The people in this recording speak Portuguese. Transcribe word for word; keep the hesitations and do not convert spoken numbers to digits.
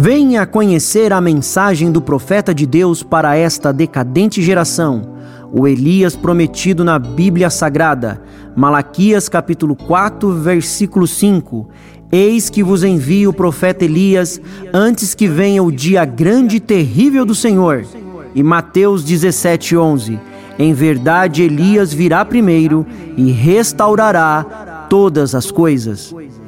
Venha conhecer a mensagem do profeta de Deus para esta decadente geração, o Elias prometido na Bíblia Sagrada, Malaquias capítulo quatro, versículo cinco. Eis que vos envio o profeta Elias, antes que venha o dia grande e terrível do Senhor. E Mateus dezessete, onze. Em verdade, Elias virá primeiro e restaurará todas as coisas.